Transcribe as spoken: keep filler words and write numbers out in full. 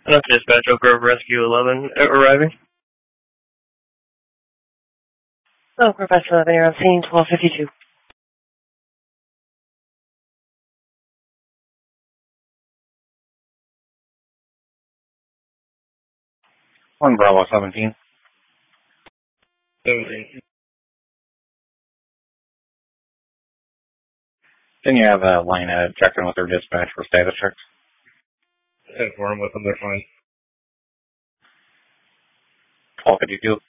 Okay, dispatch, Oak Grove Rescue eleven arriving. Oak Grove Rescue eleven, you're on scene twelve fifty-two. One Bravo seventeen. seventeen. Then you have a line edit checking with their dispatch for status checks. ten four, I'm with them, they're fine. twelve fifty-two.